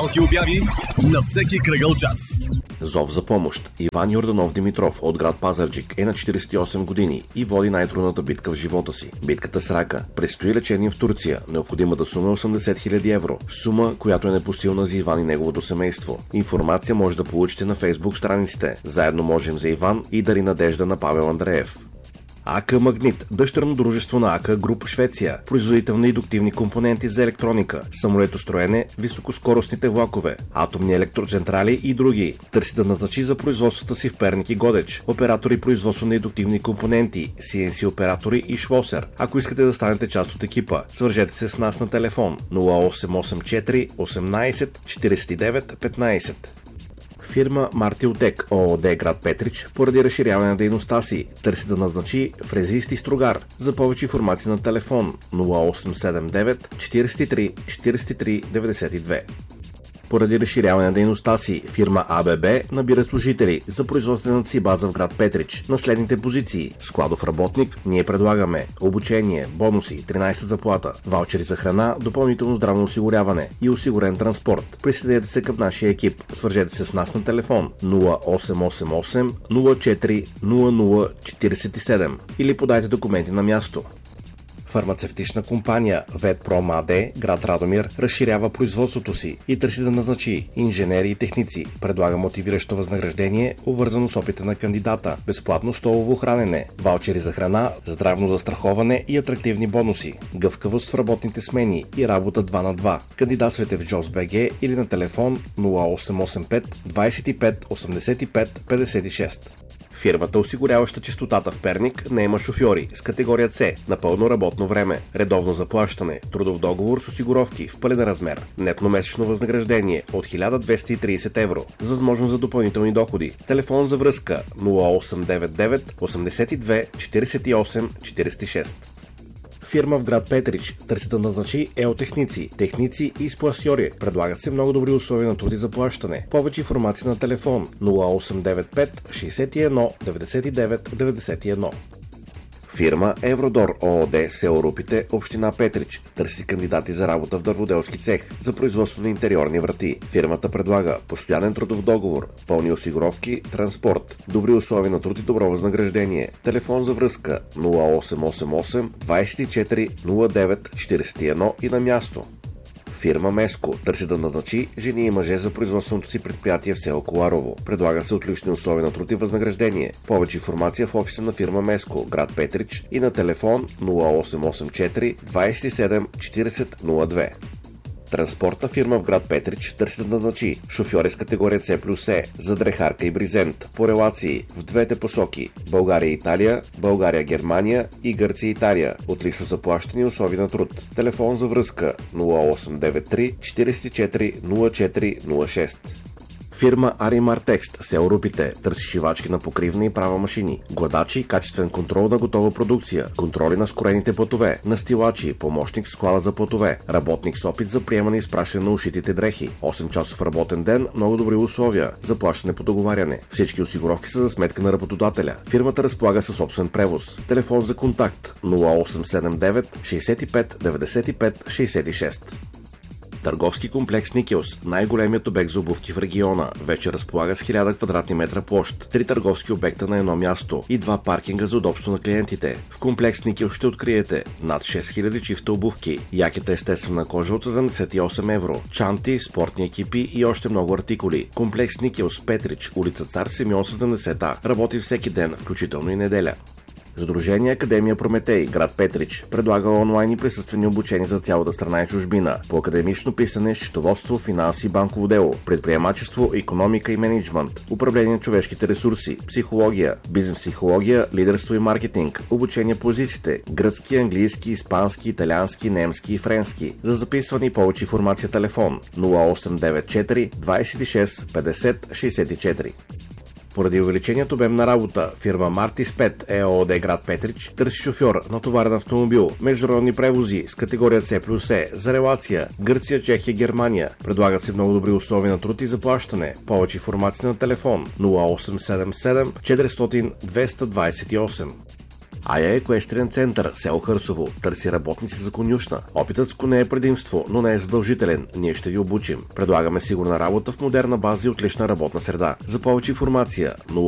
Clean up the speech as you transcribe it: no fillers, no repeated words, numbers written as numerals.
Малки обяви на всеки кръгъл час. Зов за помощ. Иван Йорданов Димитров от град Пазарджик е на 48 години и води най-трудната битка в живота си. Битката с рака. Предстои лечение в Турция. Необходимата сума е 80 000 евро. Сума, която е непосилна за Иван и неговото семейство. Информация може да получите на Фейсбук страниците. Заедно можем за Иван и Дари надежда на Павел Андреев. АК Магнит, дъщерно дружество на АК Груп Швеция, производител на индуктивни компоненти за електроника, самолетостроене, високоскоростните влакове, атомни електроцентрали и други. Търси да назначи за производствата си в Перник и Годеч, оператори производство на индуктивни компоненти, CNC оператори и шлосер. Ако искате да станете част от екипа, свържете се с нас на телефон 0884 18 49 15. Фирма Мартилтек ООД град Петрич поради разширяване на дейността си търси да назначи фрезист и стругар. За повече информация на телефон 0879 43 43 92. Поради разширяване на дейността си, фирма АББ набира служители за производствената си база в град Петрич на следните позиции. Складов работник, ние предлагаме обучение, бонуси, 13 заплата, ваучери за храна, допълнително здравно осигуряване и осигурен транспорт. Присъединете се към нашия екип. Свържете се с нас на телефон 0888 04 00 47 или подайте документи на място. Фармацевтична компания Ветпром АД, град Радомир, разширява производството си и търси да назначи инженери и техници. Предлага мотивиращо възнаграждение, обвързано с опита на кандидата, безплатно столово хранене, ваучери за храна, здравно застраховане и атрактивни бонуси, гъвкавост в работните смени и работа 2 на 2. Кандидатствайте в JobsBG или на телефон 0885 25 85 56. Фирмата, осигуряваща чистотата в Перник, наема шофьори с категория С на пълно работно време, редовно заплащане, трудов договор с осигуровки в пълен размер, нетно месечно възнаграждение от 1230 евро, с възможност за допълнителни доходи. Телефон за връзка 0899 82 48 46. Фирма в град Петрич търси да назначи еотехници, техници и спласьори. Предлагат се много добри условия на труд и заплащане. Повече информация на телефон 0895 61 99 91. Фирма Евродор ООД, село Рупите, община Петрич, търси кандидати за работа в дърводелски цех за производство на интериорни врати. Фирмата предлага постоянен трудов договор, пълни осигуровки, транспорт, добри условия на труд и добро възнаграждение. Телефон за връзка 0888 24 09 41 и на място. Фирма Меско търси да назначи жени и мъже за производственото си предприятие в село Коларово. Предлага се отлични условия на труд и възнаграждение. Повече информация в офиса на фирма Меско, град Петрич и на телефон 0884 27 40 02. Транспортна фирма в град Петрич търси да назначи шофьори с категория С плюс Е за дрехарка и бризент по релации в двете посоки България-Италия, България-Германия и Гърция-Италия. Отлично заплащане и условия на труд. Телефон за връзка 0893 44 04 06. Фирма Аримар Текст, село Рупите, търси шивачки на покривна и права машини, гладачи, качествен контрол на готова продукция, контроли на скорените платове, настилачи, помощник в склада за платове, работник с опит за приемане и изпращане на ушитите дрехи, 8 часов работен ден, много добри условия, заплащане по договаряне. Всички осигуровки са за сметка на работодателя. Фирмата разполага със собствен превоз. Телефон за контакт 0879 65 95 66. Търговски комплекс Никелс, най-големият обект за обувки в региона, вече разполага с 1000 квадратни метра площ, 3 търговски обекта на едно място и 2 паркинга за удобство на клиентите. В комплекс Никелс ще откриете над 6000 чифта обувки, якета естествена кожа от 78 евро, чанти, спортни екипи и още много артикули. Комплекс Никелс Петрич, улица Цар Симеон 70А, работи всеки ден, включително и неделя. Сдружение Академия Прометей, град Петрич, предлага онлайн и присъствени обучения за цялата страна и чужбина по академично писане, счетоводство, финанси и банково дело, предприемачество, икономика и мениджмънт, управление на човешките ресурси, психология, бизнес психология, лидерство и маркетинг, обучение по езиците, гръцки, английски, испански, италиански, немски и френски. За записване и повече информация телефон 0894 26 50 64. Поради увеличеният обем на работа, фирма Мартис 5 ЕООД град Петрич търси шофьор на товарен автомобил, международни превози с категория С плюс Е за релация Гърция, Чехия, Германия. Предлагат се много добри условия на труд и заплащане. Повече информация на телефон 0877 400 228. Ая Еквестрен център, село Хърсово, търси работници за конюшна. Опитът с коне е предимство, но не е задължителен. Ние ще ви обучим. Предлагаме сигурна работа в модерна база и отлична работна среда. За повече информация